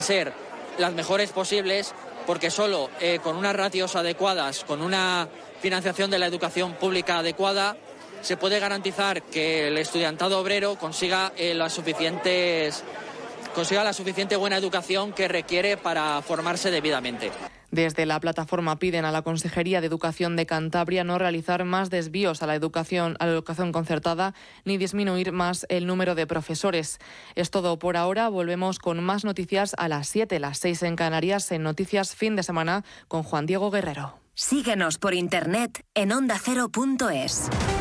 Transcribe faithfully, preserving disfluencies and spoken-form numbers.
ser las mejores posibles, porque solo eh, con unas ratios adecuadas, con una financiación de la educación pública adecuada, se puede garantizar que el estudiantado obrero consiga eh, las suficientes, consiga la suficiente buena educación que requiere para formarse debidamente. Desde la plataforma piden a la Consejería de Educación de Cantabria no realizar más desvíos a la educación, a la educación concertada ni disminuir más el número de profesores. Es todo por ahora. Volvemos con más noticias a las siete, las seis en Canarias, en Noticias Fin de Semana con Juan Diego Guerrero. Síguenos por internet en onda cero punto es.